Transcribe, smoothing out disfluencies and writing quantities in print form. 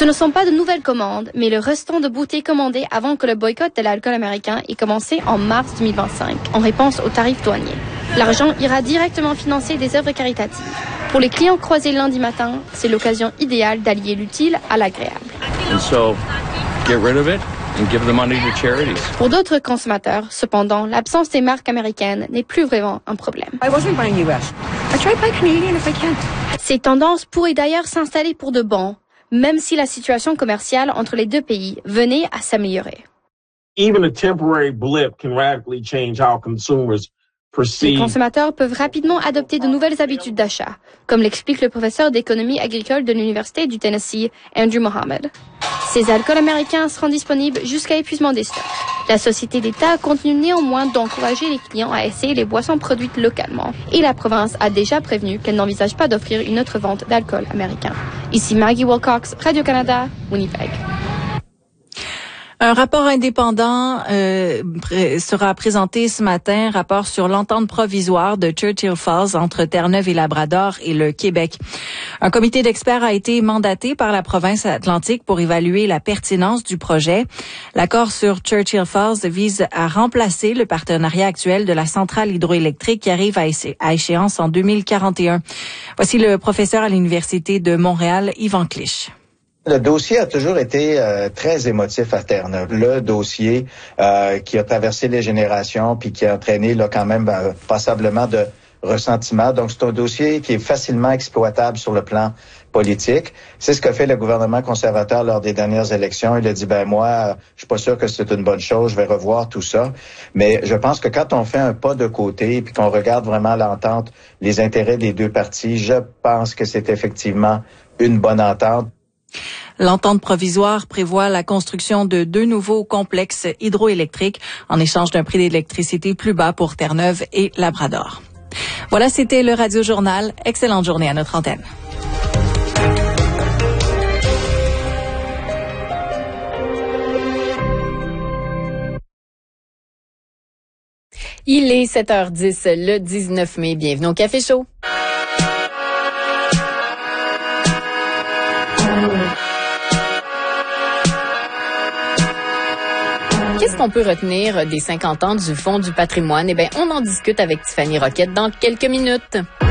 Ce ne sont pas de nouvelles commandes, mais le restant de bouteilles commandées avant que le boycott de l'alcool américain ait commencé en mars 2025, en réponse aux tarifs douaniers. L'argent ira directement financer des œuvres caritatives. Pour les clients croisés lundi matin, c'est l'occasion idéale d'allier l'utile à l'agréable. Pour d'autres consommateurs, cependant, l'absence des marques américaines n'est plus vraiment un problème. Ces tendances pourraient d'ailleurs s'installer pour de bon, même si la situation commerciale entre les deux pays venait à s'améliorer. Les consommateurs peuvent rapidement adopter de nouvelles habitudes d'achat, comme l'explique le professeur d'économie agricole de l'Université du Tennessee, Andrew Mohammed. Ces alcools américains seront disponibles jusqu'à épuisement des stocks. La société d'État continue néanmoins d'encourager les clients à essayer les boissons produites localement. Et la province a déjà prévenu qu'elle n'envisage pas d'offrir une autre vente d'alcool américain. Ici Maggie Wilcox, Radio-Canada, Winnipeg. Un rapport indépendant sera présenté ce matin, rapport sur l'entente provisoire de Churchill Falls entre Terre-Neuve et Labrador et le Québec. Un comité d'experts a été mandaté par la province atlantique pour évaluer la pertinence du projet. L'accord sur Churchill Falls vise à remplacer le partenariat actuel de la centrale hydroélectrique qui arrive à échéance en 2041. Voici le professeur à l'Université de Montréal, Yvan Clich. Le dossier a toujours été très émotif à Terre-Neuve. Le dossier qui a traversé les générations puis qui a entraîné là quand même passablement de ressentiment. Donc c'est un dossier qui est facilement exploitable sur le plan politique. C'est ce qu'a fait le gouvernement conservateur lors des dernières élections. Il a dit moi, je suis pas sûr que c'est une bonne chose, je vais revoir tout ça. Mais je pense que quand on fait un pas de côté puis qu'on regarde vraiment l'entente, les intérêts des deux parties, je pense que c'est effectivement une bonne entente. L'entente provisoire prévoit la construction de 2 nouveaux complexes hydroélectriques en échange d'un prix d'électricité plus bas pour Terre-Neuve et Labrador. Voilà, c'était le Radio Journal. Excellente journée à notre antenne. Il est 7h10 le 19 mai. Bienvenue au Café Chaud. Qu'est-ce qu'on peut retenir des 50 ans du Fonds du patrimoine? Eh bien, on en discute avec Tiffany Roquette dans quelques minutes.